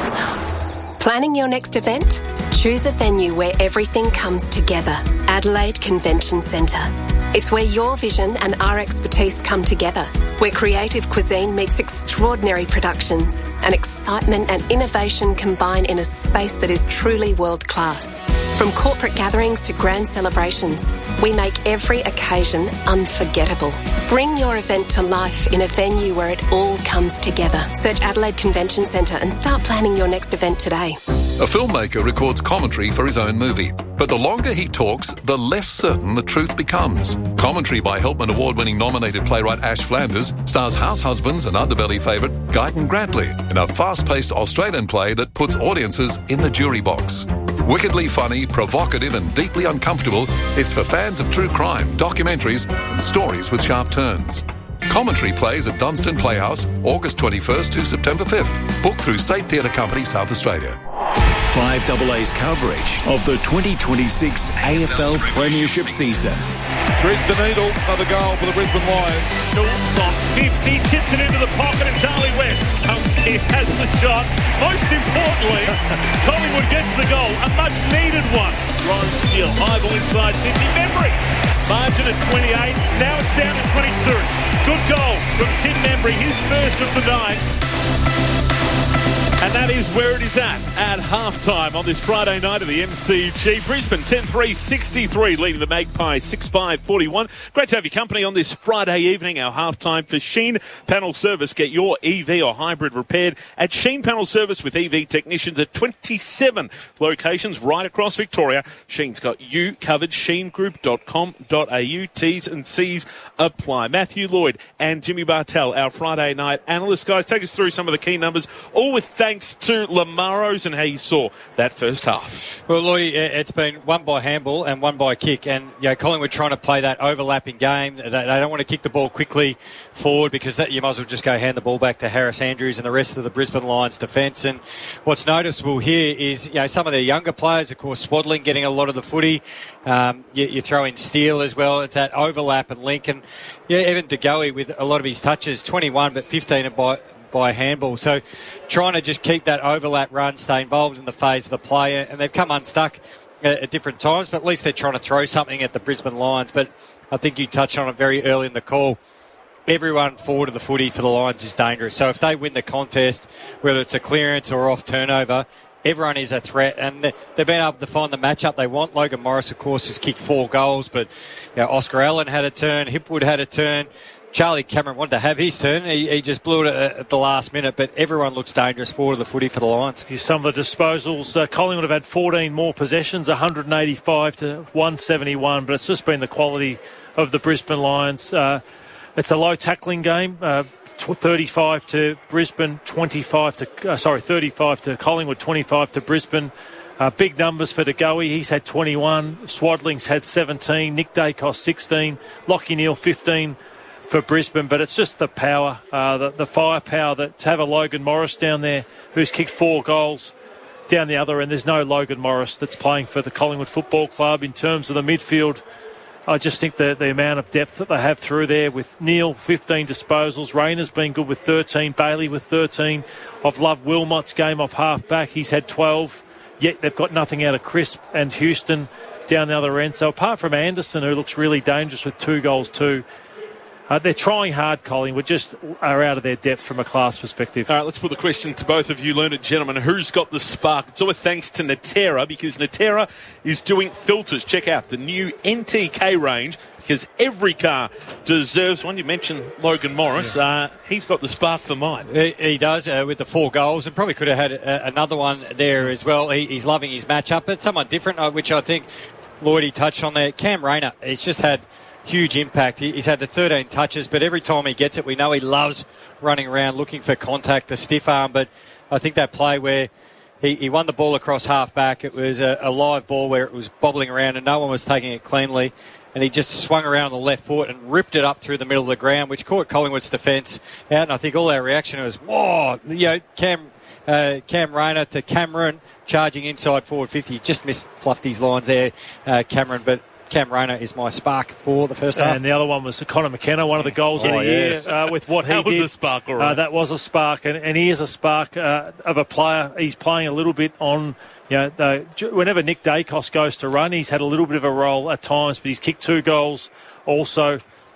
Planning your next event? Choose a venue where everything comes together. Adelaide Convention Centre. It's where your vision and our expertise come together, where creative cuisine meets extraordinary productions and excitement and innovation combine in a space that is truly world-class. From corporate gatherings to grand celebrations, we make every occasion unforgettable. Bring your event to life in a venue where it all comes together. Search Adelaide Convention Centre and start planning your next event today. A filmmaker records commentary for his own movie, but the longer he talks, the less certain the truth becomes. Commentary by Helpman Award-winning nominated playwright Ash Flanders stars House Husbands and Underbelly favourite Guyton Grantley in a fast-paced Australian play that puts audiences in the jury box. Wickedly funny, provocative and deeply uncomfortable, it's for fans of true crime, documentaries and stories with sharp turns. Commentary plays at Dunstan Playhouse, August 21st to September 5th. Booked through State Theatre Company, South Australia. 5AA's coverage of the 2026 AFL Premiership season. Threads the needle, another goal for the Brisbane Lions. Schultz on 50, tips it into the pocket, and Charlie West comes here, has the shot. Most importantly, Collingwood gets the goal, a much needed one. Ryan Steele, high ball inside 50, Membry. Margin at 28, now it's down to 22. Good goal from Tim Membry, his first of the night. And that is where it is at halftime on this Friday night of the MCG. Brisbane 10-3-63, leading the Magpies 6-5-41. Great to have your company on this Friday evening, our halftime for Sheen Panel Service. Get your EV or hybrid repaired at Sheen Panel Service with EV technicians at 27 locations right across Victoria. Sheen's got you covered. SheenGroup.com.au. T's and C's apply. Matthew Lloyd and Jimmy Bartell, our Friday night analysts. Guys, take us through some of the key numbers, all with thanks thanks to Lamaros, and how you saw that first half. Well, Lloydie, it's been one by handball and one by kick, and Collingwood trying to play that overlapping game. They don't want to kick the ball quickly forward because you might as well just go hand the ball back to Harris Andrews and the rest of the Brisbane Lions defence. And what's noticeable here is some of their younger players, of course, Swadling getting a lot of the footy. You throw in Steele as well. It's that overlap and link, and Evan De Goey with a lot of his touches, 21 but 15 by handball. So trying to just keep that overlap run, stay involved in the phase of the play, and they've come unstuck at different times, but at least they're trying to throw something at the Brisbane Lions. But I think you touched on it very early in the call. Everyone forward of the footy for the Lions is dangerous. So if they win the contest, whether it's a clearance or off turnover, everyone is a threat, and they've been able to find the matchup they want. Logan Morris, of course, has kicked 4 goals, but Oscar Allen had a turn, Hipwood had a turn. Charlie Cameron wanted to have his turn. He just blew it at the last minute, but everyone looks dangerous forward of the footy for the Lions. Here's some of the disposals. Collingwood have had 14 more possessions, 185 to 171, but it's just been the quality of the Brisbane Lions. It's a low tackling game. 35 to Brisbane, 35 to Collingwood, 25 to Brisbane. Big numbers for De Goey. He's had 21. Swadling's had 17. Nick Dacos, 16. Lachie Neale, 15 for Brisbane. But it's just the power, the firepower that to have a Logan Morris down there who's kicked 4 goals down the other end. There's no Logan Morris that's playing for the Collingwood Football Club. In terms of the midfield, I just think the amount of depth that they have through there with Neale, 15 disposals. Rayner's been good with 13. Bailey with 13. I've loved Wilmot's game off half-back. He's had 12. Yet they've got nothing out of Crisp and Houston down the other end. So apart from Anderson, who looks really dangerous with 2 goals too, they're trying hard, Collingwood, just are out of their depth from a class perspective. All right, let's put the question to both of you learned gentlemen. Who's got the spark? It's always thanks to Natera, because Natera is doing filters. Check out the new NTK range, because every car deserves one. You mentioned Logan Morris. He's got the spark for mine. He does, with the 4 goals, and probably could have had another one there as well. He's loving his matchup, but someone different, which I think Lloydie touched on there. Cam Rayner, he's just had huge impact. He's had the 13 touches, but every time he gets it, we know he loves running around looking for contact, the stiff arm. But I think that play where he won the ball across half-back, it was a live ball where it was bobbling around and no one was taking it cleanly, and he just swung around on the left foot and ripped it up through the middle of the ground, which caught Collingwood's defence out. And I think all our reaction was, whoa, Cam Rayner to Cameron charging inside forward 50. Just fluffed his lines there, Cameron, but Cam Rayner is my spark for the first half. And the other one was Connor McKenna, one of the goals of the year with what he did. That was a spark, all right. That was a spark, and he is a spark of a player. He's playing a little bit on, whenever Nick Dacos goes to run, he's had a little bit of a role at times, but he's kicked 2 goals also.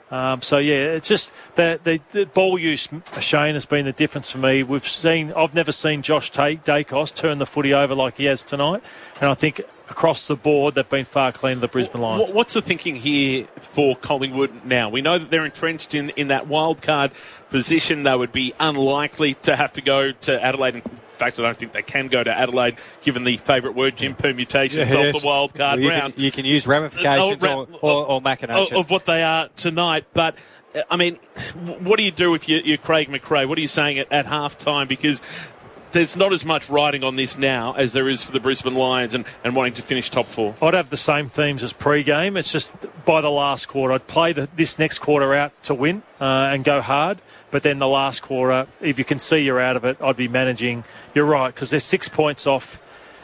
It's just the ball use, Shane, has been the difference for me. I've never seen Josh Dacos turn the footy over like he has tonight, and I think across the board they've been far cleaner, the Brisbane Lions. What's the thinking here for Collingwood now? We know that they're entrenched in that wild card position. They would be unlikely to have to go to Adelaide. In fact, I don't think they can go to Adelaide, given the favourite word, Jim, permutations of the wild card round. You can use ramifications or machinations of what they are tonight. But, I mean, what do you do if you're Craig McRae? What are you saying at half-time? Because there's not as much riding on this now as there is for the Brisbane Lions and wanting to finish top 4. I'd have the same themes as pre-game. It's just by the last quarter. I'd play this next quarter out to win and go hard. But then the last quarter, if you can see you're out of it, I'd be managing. You're right, because they're 6 points off.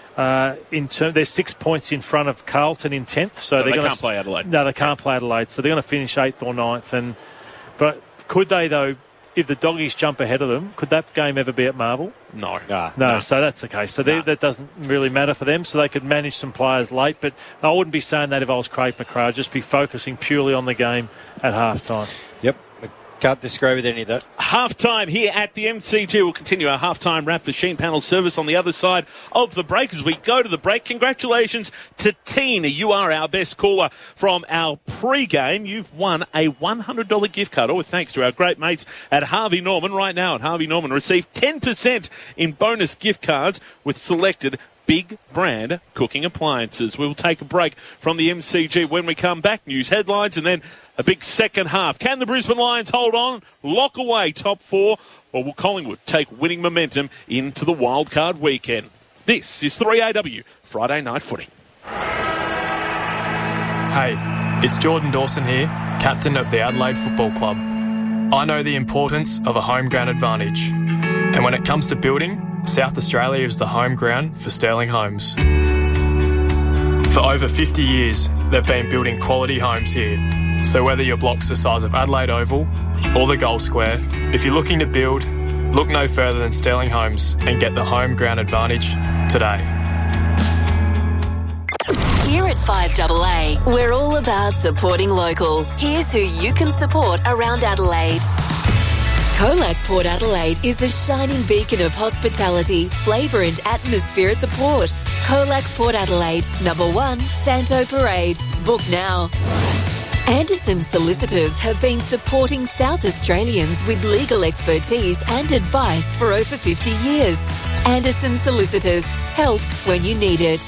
They're 6 points in front of Carlton in 10th. So they can't play Adelaide. No, they can't play Adelaide. So they're going to finish 8th or 9th. But could they, though, if the Doggies jump ahead of them, could that game ever be at Marvel? No. So that's okay. So that doesn't really matter for them. So they could manage some players late. But I wouldn't be saying that if I was Craig McRae. I'd just be focusing purely on the game at half-time. Yep. Can't disagree with any of that. Half-time here at the MCG. We'll continue our half-time wrap for Sheen Panel Service on the other side of the break. As we go to the break, congratulations to Tina. You are our best caller from our pre-game. You've won a $100 gift card, all with thanks to our great mates at Harvey Norman. Right now at Harvey Norman, receive 10% in bonus gift cards with selected big brand cooking appliances. We'll take a break from the MCG. When we come back, news headlines and then a big second half. Can the Brisbane Lions hold on, lock away top 4, or will Collingwood take winning momentum into the wildcard weekend? This is 3AW Friday Night Footy. Hey, it's Jordan Dawson here, captain of the Adelaide Football Club. I know the importance of a home ground advantage. And when it comes to building, South Australia is the home ground for Sterling Homes. For over 50 years, they've been building quality homes here. So whether your block's the size of Adelaide Oval or the Gold Square, if you're looking to build, look no further than Sterling Homes and get the home ground advantage today. Here at 5AA, we're all about supporting local. Here's who you can support around Adelaide. Colac Port Adelaide is a shining beacon of hospitality, flavour and atmosphere at the port. Colac Port Adelaide, number 1, Santo Parade. Book now. Anderson Solicitors have been supporting South Australians with legal expertise and advice for over 50 years. Anderson Solicitors, help when you need it.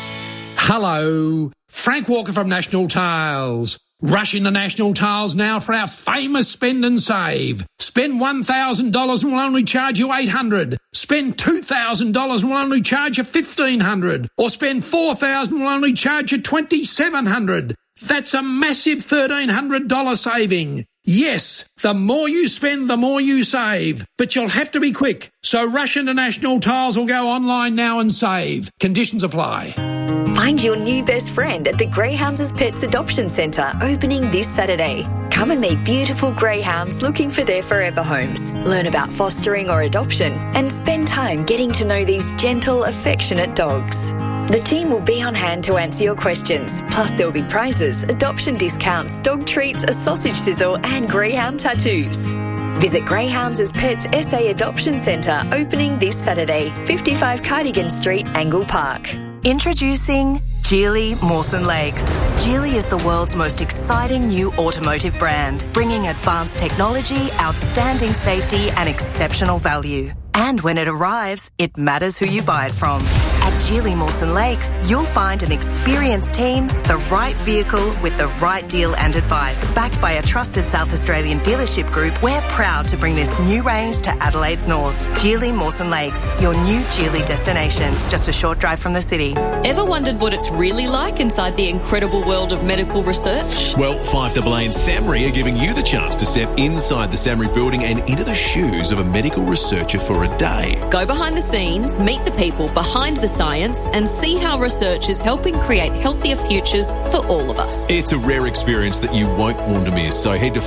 Hello, Frank Walker from National Tiles. Rush into National Tiles now for our famous spend and save. Spend $1,000 and we'll only charge you $800. Spend $2,000 and we'll only charge you $1,500. Or spend $4,000 and we'll only charge you $2,700. That's a massive $1,300 saving. Yes, the more you spend, the more you save. But you'll have to be quick. So rush into National Tiles or go online now and save. Conditions apply. Find your new best friend at the Greyhounds Pets Adoption Centre, opening this Saturday. Come and meet beautiful greyhounds looking for their forever homes. Learn about fostering or adoption and spend time getting to know these gentle, affectionate dogs. The team will be on hand to answer your questions. Plus there'll be prizes, adoption discounts, dog treats, a sausage sizzle and greyhound tattoos. Visit Greyhounds Pets SA Adoption Centre, opening this Saturday, 55 Cardigan Street, Angle Park. Introducing Geely Mawson Lakes. Geely is the world's most exciting new automotive brand, bringing advanced technology, outstanding safety and exceptional value. And when it arrives, it matters who you buy it from. At Geely Mawson Lakes, you'll find an experienced team, the right vehicle with the right deal and advice. Backed by a trusted South Australian dealership group, we're proud to bring this new range to Adelaide's north. Geely Mawson Lakes, your new Geely destination, just a short drive from the city. Ever wondered what it's really like inside the incredible world of medical research? Well, 5AA and SAMRI are giving you the chance to step inside the SAMRI building and into the shoes of a medical researcher for a day. Go behind the scenes, meet the people behind the science and see how research is helping create healthier futures for all of us. It's a rare experience that you won't want to miss, so head to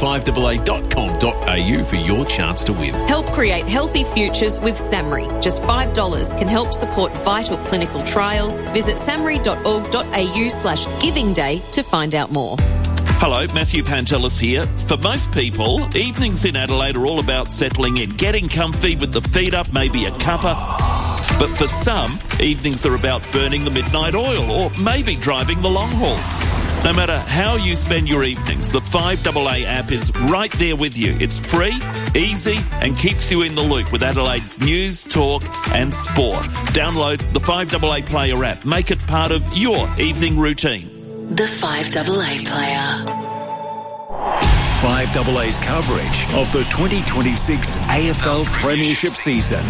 5AA.com.au for your chance to win. Help create healthy futures with SAMRI. Just $5 can help support vital clinical trials. Visit samri.org.au/giving day to find out more. Hello, Matthew Pantelis here. For most people, evenings in Adelaide are all about settling in, getting comfy with the feet up, maybe a cuppa. But for some, evenings are about burning the midnight oil or maybe driving the long haul. No matter how you spend your evenings, the 5AA app is right there with you. It's free, easy and keeps you in the loop with Adelaide's news, talk and sport. Download the 5AA Player app. Make it part of your evening routine. The 5AA Player. 5AA's coverage of the 2026 AFL Premiership season.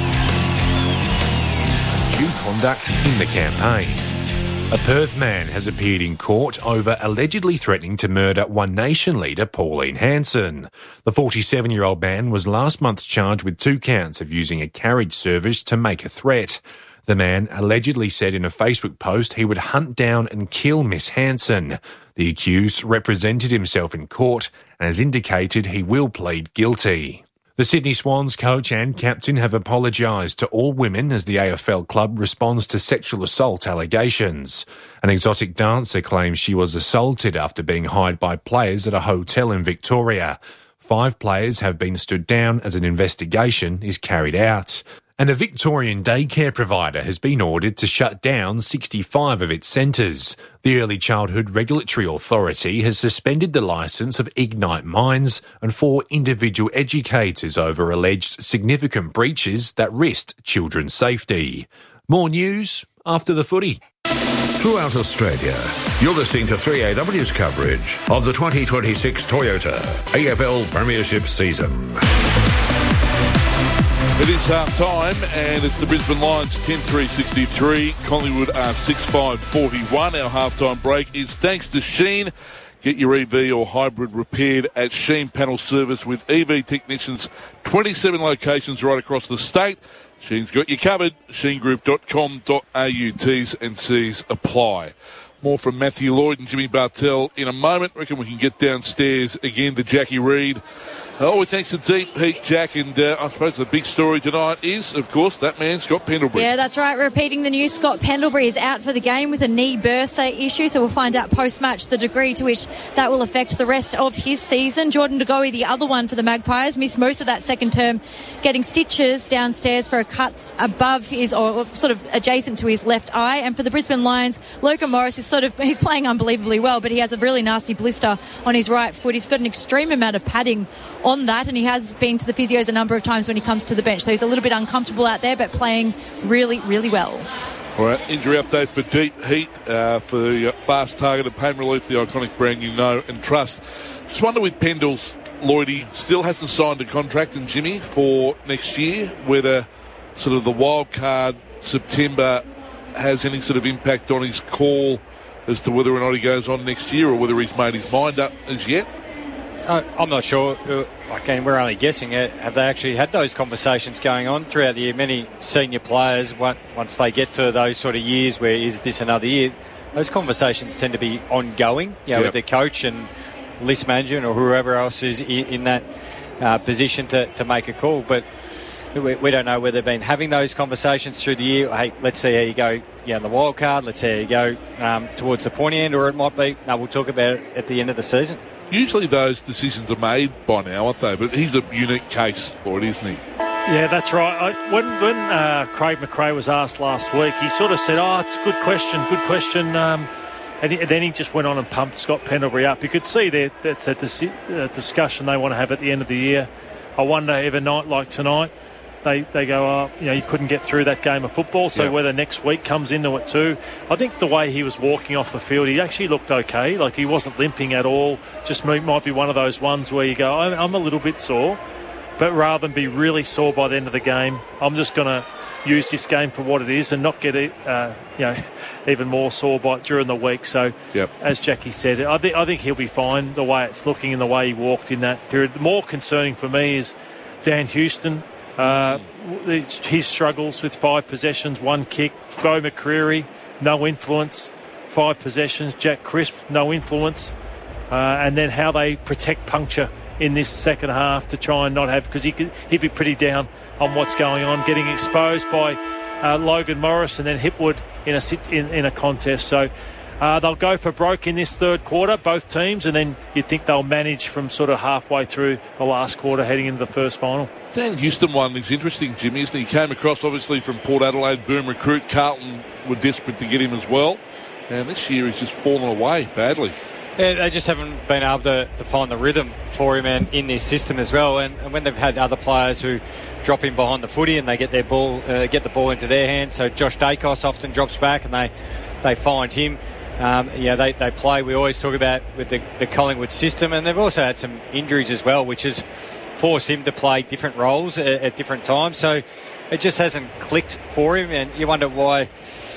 Due conduct in the campaign. A Perth man has appeared in court over allegedly threatening to murder One Nation leader Pauline Hanson. The 47-year-old man was last month charged with 2 counts of using a carriage service to make a threat. The man allegedly said in a Facebook post he would hunt down and kill Miss Hanson. The accused represented himself in court and has indicated he will plead guilty. The Sydney Swans coach and captain have apologised to all women as the AFL club responds to sexual assault allegations. An exotic dancer claims she was assaulted after being hired by players at a hotel in Victoria. 5 players have been stood down as an investigation is carried out. And a Victorian daycare provider has been ordered to shut down 65 of its centres. The Early Childhood Regulatory Authority has suspended the licence of Ignite Minds and 4 individual educators over alleged significant breaches that risked children's safety. More news after the footy. Throughout Australia, you're listening to 3AW's coverage of the 2026 Toyota AFL Premiership season. It is half-time, and it's the Brisbane Lions 10-3-63. Collingwood are 6-5-41. Our half-time break is thanks to Sheen. Get your EV or hybrid repaired at Sheen Panel Service with EV technicians, 27 locations right across the state. Sheen's got you covered. sheengroup.com.au. T's and C's apply. More from Matthew Lloyd and Jimmy Bartell in a moment. Reckon we can get downstairs again to Jackie Reid. Oh, thanks to Deep Heat, Jack, and I suppose the big story tonight is, of course, that man, Scott Pendlebury. Yeah, that's right. Repeating the news, Scott Pendlebury is out for the game with a knee bursa issue, so we'll find out post-match the degree to which that will affect the rest of his season. Jordan De Goey, the other one for the Magpies, missed most of that second term, getting stitches downstairs for a cut above his, or sort of adjacent to his left eye. And for the Brisbane Lions, Logan Morris is he's playing unbelievably well, but he has a really nasty blister on his right foot. He's got an extreme amount of padding on that, and he has been to the physios a number of times when he comes to the bench, so he's a little bit uncomfortable out there, but playing really, really well. All right, injury update for Deep Heat, for the fast targeted pain relief, the iconic brand you know and trust. Just wonder with Pendles, Lloydie still hasn't signed a contract, and Jimmy, for next year, whether sort of the wild card September has any sort of impact on his call as to whether or not he goes on next year, or whether he's made his mind up as yet. I'm not sure. Again, we're only guessing. Have they actually had those conversations going on throughout the year? Many senior players, once they get to those sort of years where is this another year, those conversations tend to be ongoing, with the coach and list manager or whoever else is in that position to make a call. But we don't know whether they've been having those conversations through the year. Hey, let's see how you go in the wild card. Let's see how you go towards the pointy end, or it might be, no, we'll talk about it at the end of the season. Usually those decisions are made by now, aren't they? But he's a unique case for it, isn't he? Yeah, that's right. When Craig McRae was asked last week, he sort of said, it's a good question. And then he just went on and pumped Scott Pendlebury up. You could see that's a discussion they want to have at the end of the year. I wonder if a night like tonight, they go, you couldn't get through that game of football, so whether next week comes into it too. I think the way he was walking off the field, he actually looked okay. Like, he wasn't limping at all. Just might be one of those ones where you go, I'm a little bit sore, but rather than be really sore by the end of the game, I'm just going to use this game for what it is and not get it, even more sore during the week. So, as Jackie said, I think he'll be fine the way it's looking and the way he walked in that period. The more concerning for me is Dan Houston. His struggles with 5 possessions, 1 kick. Bo McCreary, no influence, 5 possessions. Jack Crisp, no influence. And then how they protect Puncture in this second half to try and not have, because he'd be pretty down on what's going on, getting exposed by Logan Morris and then Hipwood in a contest. So they'll go for broke in this third quarter, both teams, and then you'd think they'll manage from sort of halfway through the last quarter heading into the first final. Dan Houston one is interesting, Jimmy, isn't he? He came across obviously from Port Adelaide, boom recruit. Carlton were desperate to get him as well, and this year he's just fallen away badly. Yeah, they just haven't been able to find the rhythm for him and in this system as well. And when they've had other players who drop in behind the footy and they get the ball into their hands, so Josh Dacos often drops back and they find him. They play. We always talk about with the Collingwood system, and they've also had some injuries as well, which has forced him to play different roles at different times. So it just hasn't clicked for him, and you wonder why.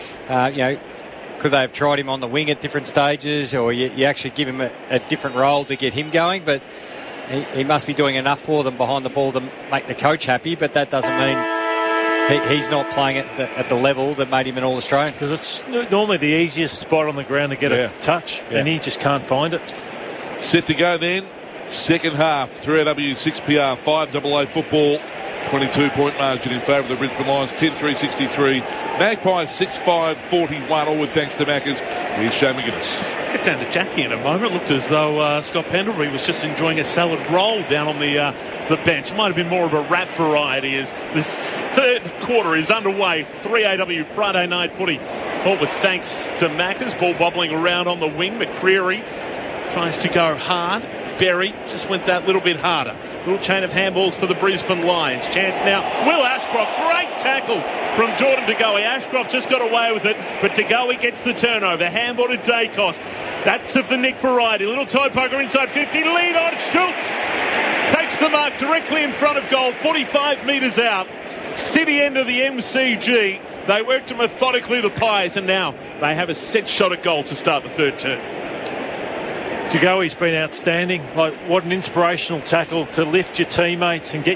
Could they have tried him on the wing at different stages, or you actually give him a different role to get him going? But he must be doing enough for them behind the ball to make the coach happy, but that doesn't mean he's not playing at the level that made him an All-Australian. Because it's normally the easiest spot on the ground to get a touch, and he just can't find it. Set to go then. Second half, 3AW 6PR 5AA football. 22-point margin in favour of the Brisbane Lions, 10-3-63. Magpies 6-5-41, all with thanks to Maccas. Here's Shane McGuinness. Get down to Jackie in a moment. It looked as though Scott Pendlebury was just enjoying a salad roll down on the bench. It might have been more of a wrap variety as this third quarter is underway. 3AW Friday night footy. All with thanks to Maccas. Ball bobbling around on the wing. McCreary tries to go hard. Berry just went that little bit harder. Little chain of handballs for the Brisbane Lions. Chance now. Will Ashcroft, great tackle from Jordan De Goey. Ashcroft just got away with it, but De Goey gets the turnover. Handball to Dacos. That's of the Nick variety. Little toe poker inside 50. Lead on Schultz. Takes the mark directly in front of goal, 45 metres out. City end of the MCG. They worked methodically, the Pies, and now they have a set shot at goal to start the third term. De Goey's been outstanding. Like, what an inspirational tackle to lift your teammates and get